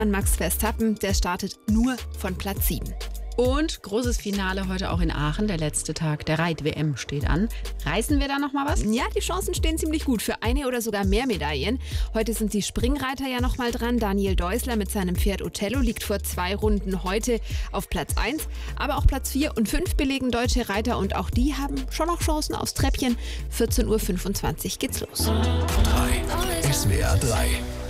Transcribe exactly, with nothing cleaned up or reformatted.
Max Verstappen, der startet nur von Platz sieben. Und großes Finale heute auch in Aachen. Der letzte Tag der Reit-W M steht an. Reißen wir da noch mal was? Ja, die Chancen stehen ziemlich gut für eine oder sogar mehr Medaillen. Heute sind die Springreiter ja noch mal dran. Daniel Deusler mit seinem Pferd Otello liegt vor zwei Runden heute auf Platz eins. Aber auch Platz vier und fünf belegen deutsche Reiter und auch die haben schon noch Chancen aufs Treppchen. vierzehn Uhr fünfundzwanzig geht's los. drei. S W R drei